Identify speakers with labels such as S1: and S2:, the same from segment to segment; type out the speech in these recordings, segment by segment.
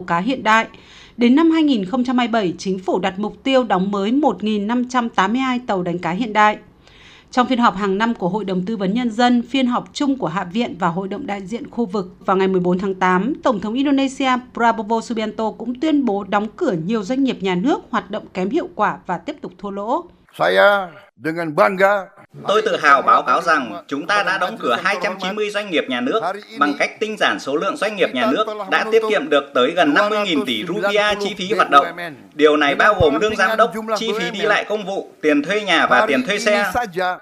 S1: cá hiện đại. Đến năm 2027, chính phủ đặt mục tiêu đóng mới 1.582 tàu đánh cá hiện đại. Trong phiên họp hàng năm của Hội đồng Tư vấn Nhân dân, phiên họp chung của Hạ viện và Hội đồng đại diện khu vực vào ngày 14 tháng 8, Tổng thống Indonesia Prabowo Subianto cũng tuyên bố đóng cửa nhiều doanh nghiệp nhà nước hoạt động kém hiệu quả và tiếp tục thua lỗ.
S2: Tôi tự hào báo cáo rằng chúng ta đã đóng cửa 290 doanh nghiệp nhà nước bằng cách tinh giản số lượng doanh nghiệp nhà nước đã tiết kiệm được tới gần 50.000 tỷ rupiah chi phí hoạt động. Điều này bao gồm lương giám đốc, chi phí đi lại công vụ, tiền thuê nhà và tiền thuê xe.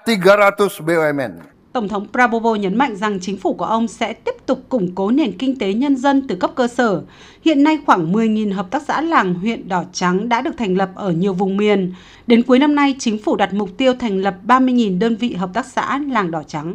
S1: Tổng thống Prabowo nhấn mạnh rằng chính phủ của ông sẽ tiếp tục củng cố nền kinh tế nhân dân từ cấp cơ sở. Hiện nay khoảng 10.000 hợp tác xã làng huyện Đỏ Trắng đã được thành lập ở nhiều vùng miền. Đến cuối năm nay, chính phủ đặt mục tiêu thành lập 30.000 đơn vị hợp tác xã làng Đỏ Trắng.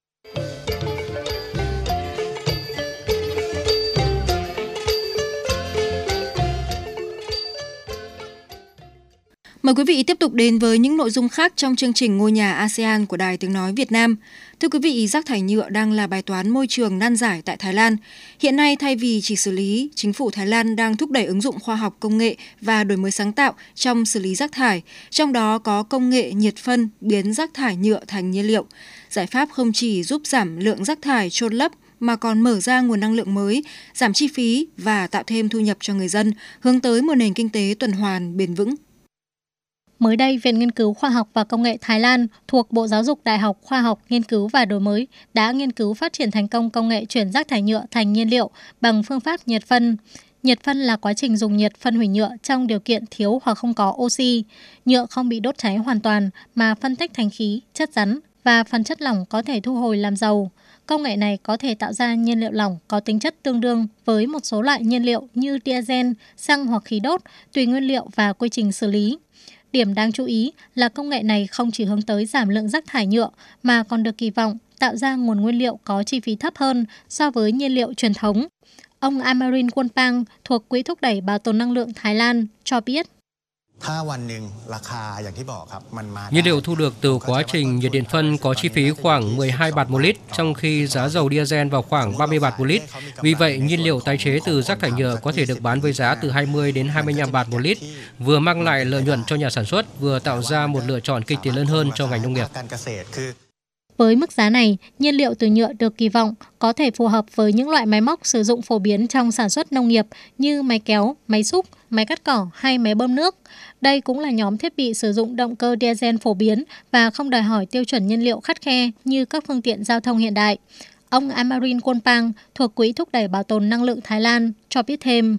S3: Mời quý vị tiếp tục đến với những nội dung khác trong chương trình Ngôi nhà ASEAN của Đài Tiếng Nói Việt Nam. Thưa quý vị, rác thải nhựa đang là bài toán môi trường nan giải tại Thái Lan. Hiện nay, thay vì chỉ xử lý, chính phủ Thái Lan đang thúc đẩy ứng dụng khoa học công nghệ và đổi mới sáng tạo trong xử lý rác thải, trong đó có công nghệ nhiệt phân biến rác thải nhựa thành nhiên liệu. Giải pháp không chỉ giúp giảm lượng rác thải chôn lấp, mà còn mở ra nguồn năng lượng mới, giảm chi phí và tạo thêm thu nhập cho người dân, hướng tới một nền kinh tế tuần hoàn bền vững.
S4: Mới đây, Viện Nghiên cứu Khoa học và Công nghệ Thái Lan thuộc Bộ Giáo dục Đại học Khoa học, Nghiên cứu và Đổi mới đã nghiên cứu phát triển thành công công nghệ chuyển rác thải nhựa thành nhiên liệu bằng phương pháp nhiệt phân. Nhiệt phân là quá trình dùng nhiệt phân hủy nhựa trong điều kiện thiếu hoặc không có oxy. Nhựa không bị đốt cháy hoàn toàn mà phân tách thành khí, chất rắn và phần chất lỏng có thể thu hồi làm dầu. Công nghệ này có thể tạo ra nhiên liệu lỏng có tính chất tương đương với một số loại nhiên liệu như diesel, xăng hoặc khí đốt, tùy nguyên liệu và quy trình xử lý. Điểm đáng chú ý là công nghệ này không chỉ hướng tới giảm lượng rác thải nhựa mà còn được kỳ vọng tạo ra nguồn nguyên liệu có chi phí thấp hơn so với nhiên liệu truyền thống. Ông Amarin Wonpang thuộc Quỹ thúc đẩy bảo tồn năng lượng Thái Lan cho biết.
S5: Nhiên liệu thu được từ quá trình nhiệt điện phân có chi phí khoảng 12 baht một lít, trong khi giá dầu diesel vào khoảng 30 baht một lít. Vì vậy, nhiên liệu tái chế từ rác thải nhựa có thể được bán với giá từ 20 đến 25 baht một lít, vừa mang lại lợi nhuận cho nhà sản xuất, vừa tạo ra một lựa chọn kinh tế lớn hơn cho ngành nông nghiệp.
S4: Với mức giá này, nhiên liệu từ nhựa được kỳ vọng có thể phù hợp với những loại máy móc sử dụng phổ biến trong sản xuất nông nghiệp như máy kéo, máy xúc, máy cắt cỏ hay máy bơm nước. Đây cũng là nhóm thiết bị sử dụng động cơ diesel phổ biến và không đòi hỏi tiêu chuẩn nhiên liệu khắt khe như các phương tiện giao thông hiện đại. Ông Amarin Wonpang thuộc Quỹ thúc đẩy bảo tồn năng lượng Thái Lan cho biết thêm.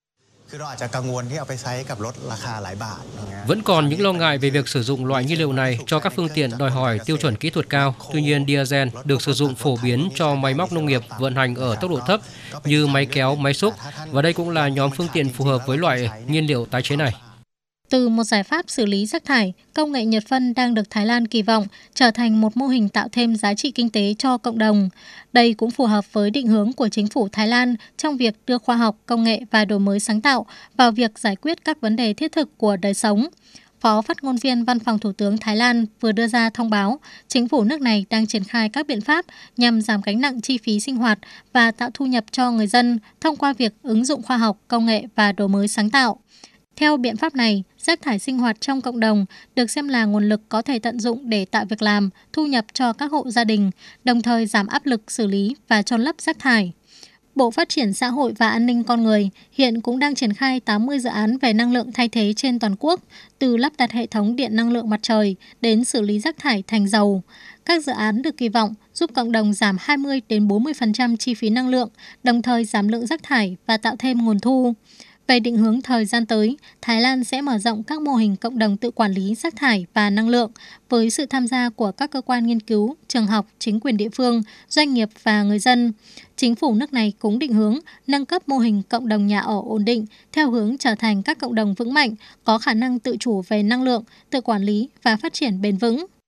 S5: Vẫn còn những lo ngại về việc sử dụng loại nhiên liệu này cho các phương tiện đòi hỏi tiêu chuẩn kỹ thuật cao. Tuy nhiên, diesel được sử dụng phổ biến cho máy móc nông nghiệp vận hành ở tốc độ thấp như máy kéo, máy xúc, và đây cũng là nhóm phương tiện phù hợp với loại nhiên liệu tái chế này.
S4: Từ một giải pháp xử lý rác thải, công nghệ nhiệt phân đang được Thái Lan kỳ vọng trở thành một mô hình tạo thêm giá trị kinh tế cho cộng đồng. Đây cũng phù hợp với định hướng của chính phủ Thái Lan trong việc đưa khoa học, công nghệ và đổi mới sáng tạo vào việc giải quyết các vấn đề thiết thực của đời sống. Phó phát ngôn viên Văn phòng Thủ tướng Thái Lan vừa đưa ra thông báo, chính phủ nước này đang triển khai các biện pháp nhằm giảm gánh nặng chi phí sinh hoạt và tạo thu nhập cho người dân thông qua việc ứng dụng khoa học, công nghệ và đổi mới sáng tạo. Theo biện pháp này, rác thải sinh hoạt trong cộng đồng được xem là nguồn lực có thể tận dụng để tạo việc làm, thu nhập cho các hộ gia đình, đồng thời giảm áp lực xử lý và chôn lấp rác thải. Bộ Phát triển Xã hội và An ninh Con người hiện cũng đang triển khai 80 dự án về năng lượng thay thế trên toàn quốc, từ lắp đặt hệ thống điện năng lượng mặt trời đến xử lý rác thải thành dầu. Các dự án được kỳ vọng giúp cộng đồng giảm 20-40% chi phí năng lượng, đồng thời giảm lượng rác thải và tạo thêm nguồn thu. Về định hướng thời gian tới, Thái Lan sẽ mở rộng các mô hình cộng đồng tự quản lý rác thải và năng lượng với sự tham gia của các cơ quan nghiên cứu, trường học, chính quyền địa phương, doanh nghiệp và người dân. Chính phủ nước này cũng định hướng nâng cấp mô hình cộng đồng nhà ở ổn định theo hướng trở thành các cộng đồng vững mạnh, có khả năng tự chủ về năng lượng, tự quản lý và phát triển bền vững.